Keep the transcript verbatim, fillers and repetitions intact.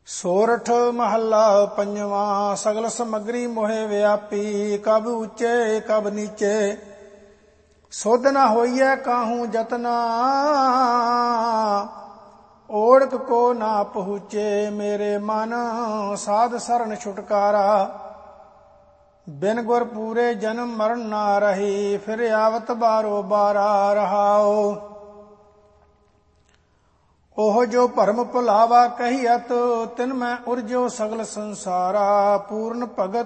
ਸੋਰਠ ਮਹੱਲਾ ਪੰਜਵਾਂ। ਸਗਲ ਸਮੱਗਰੀ ਮੋਹਿ ਵਿਆਪੀ, ਕਬ ਉੱਚੇ ਕਬ ਨੀਚੇ। ਸੁਧ ਨ ਹੋਈਐ ਕਾਹੂ ਜਤਨਾ, ਓੜਕ ਕੋ ਨਾ ਪਹੁੰਚੇ। ਮੇਰੇ ਮਨ ਸਾਧ ਸਰਣ ਛੁਟਕਾਰਾ, ਬਿਨ ਗੁਰ ਪੂਰੇ ਜਨਮ ਮਰਨ ਨਾ ਰਹੀ। ਫਿਰ ਆਵਤ ਬਾਰੋ ਬਾਰਾ ਰਹਾਓ। ਉਹ ਜੋ ਭਰਮ ਭੁਲਾਵਾ ਕਹੀਅਤ, ਤਿਨ ਮੈਂ ਉਰਜੋ ਸਗਲ ਸੰਸਾਰਾ। ਪੂਰਨ ਭਗਤ